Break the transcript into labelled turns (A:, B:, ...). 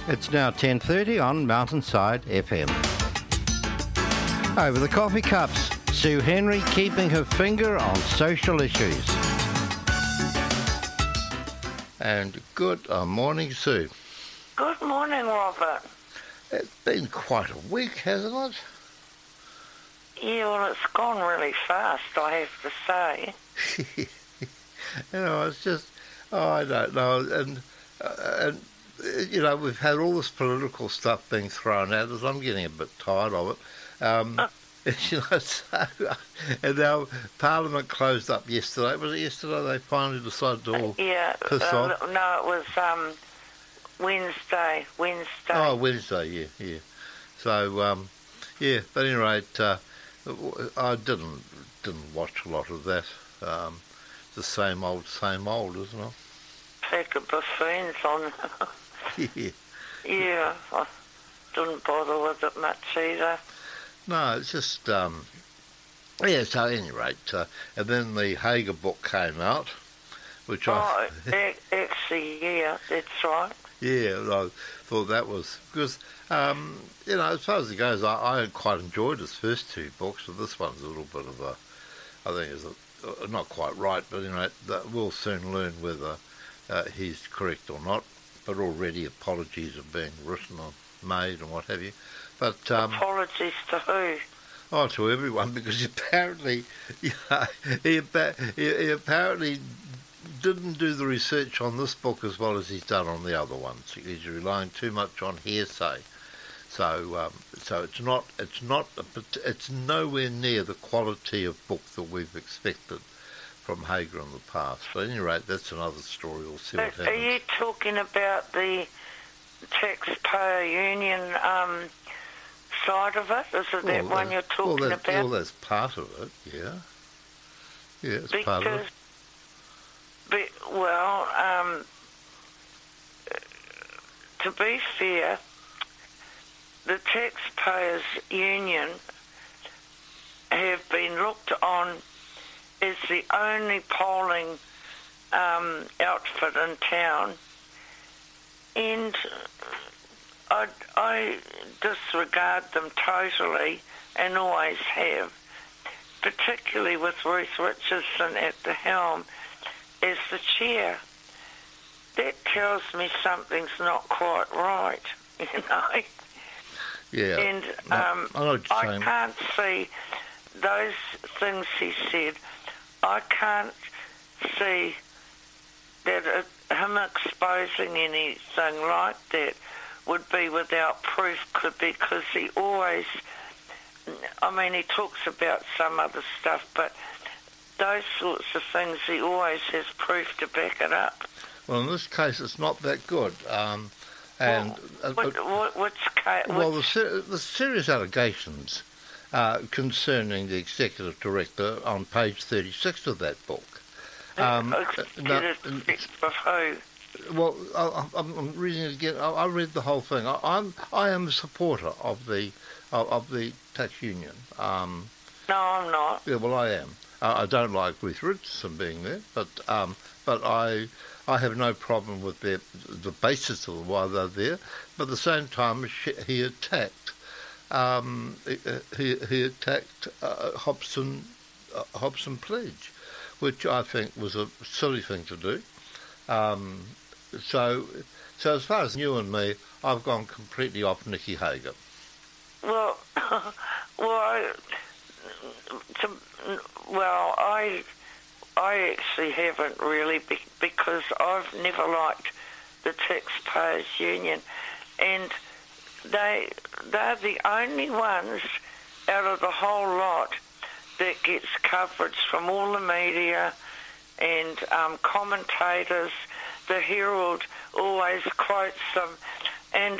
A: It's now 10:30 on Mountainside FM. Over the coffee cups, Sue Henry keeping her finger on social issues. And good morning, Sue.
B: Good morning, Robert.
A: It's been quite a week, hasn't it?
B: Yeah, well, it's gone really fast, I have to say.
A: It's just, I don't know, and we've had all this political stuff being thrown at us. I'm getting a bit tired of it. And now Parliament closed up yesterday. Was it yesterday they finally decided to all piss off?
B: No, it was Wednesday.
A: Oh, Wednesday, yeah. So, but anyway, I didn't watch a lot of that. The same old, isn't it?
B: Pack of buffoons on. Yeah, I didn't bother with it much either.
A: No, it's just, so at any rate, and then the Hager book came out, which
B: actually, yeah, that's right.
A: Yeah, I thought that was, because, as far as it goes, I quite enjoyed his first two books, and this one's a little bit of a, I think is not quite right, but, we'll soon learn whether he's correct or not, but already apologies are being written or made and what have you. But
B: apologies to who?
A: Oh, to everyone, because apparently, he apparently didn't do the research on this book as well as he's done on the other ones. He's relying too much on hearsay. So it's nowhere near the quality of book that we've expected from Hager in the past. But at any rate, that's another story. We'll see what happens.
B: Are you talking about the taxpayer union side of it? Is it that one you're talking about?
A: Well, that's part of it, yeah. Yeah, it's part of it.
B: To be fair, the taxpayers union have been looked on as the only polling outfit in town, and I disregard them totally and always have, particularly with Ruth Richardson at the helm as the chair. That tells me something's not quite right,
A: Yeah.
B: And I can't see those things he said. I can't see that him exposing anything like that would be without proof, because he always, he talks about some other stuff, but those sorts of things, he always has proof to back it up.
A: Well, in this case, it's not that good. The serious allegations concerning the executive director on page 36 of that book. Well, I'm reading it again. I read the whole thing. I am a supporter of the tax union.
B: No, I'm not.
A: Yeah, well, I am. I don't like Ruth Richardson being there, but I have no problem with the basis of why they're there. But at the same time, he attacked Hobson Pledge, which I think was a silly thing to do. So as far as you and me, I've gone completely off Nicky Hager.
B: I actually haven't really, because I've never liked the taxpayers union, and they're the only ones out of the whole lot that gets coverage from all the media and commentators. The Herald always quotes them, and